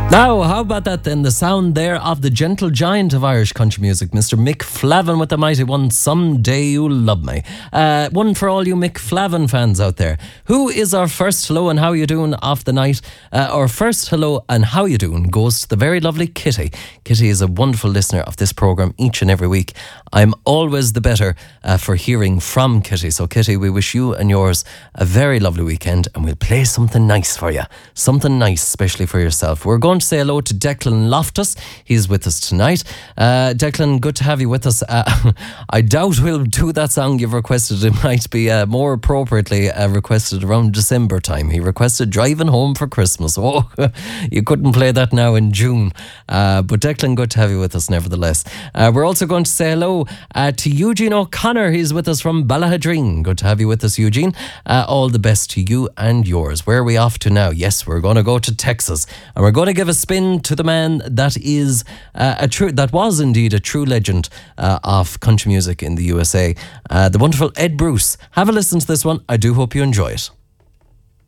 Now, how about that then? The sound there of the gentle giant of Irish country music, Mr. Mick Flavin with the mighty one, Someday You'll Love Me. One for all you Mick Flavin fans out there. Who is our first hello and how you doing off the night? Our first hello and how you doing goes to the very lovely Kitty. Kitty is a wonderful listener of this programme each and every week. I'm always the better for hearing from Kitty. So Kitty, we wish you and yours a very lovely weekend, and we'll play something nice for you. Something nice, especially for yourself. We're going to say hello to Declan Loftus. He's with us tonight. Declan, good to have you with us. I doubt we'll do that song you've requested. It might be more appropriately requested around December time. He requested Driving Home for Christmas. Oh, you couldn't play that now in June. But Declan, good to have you with us nevertheless. We're also going to say hello to Eugene O'Connor. He's with us from Ballahadreen. Good to have you with us, Eugene. All the best to you and yours. Where are we off to now? Yes, we're going to go to Texas, and we're going to give a spin to the man that is that was indeed a true legend of country music in the USA, the wonderful Ed Bruce. Have a listen to this one. I do hope you enjoy it.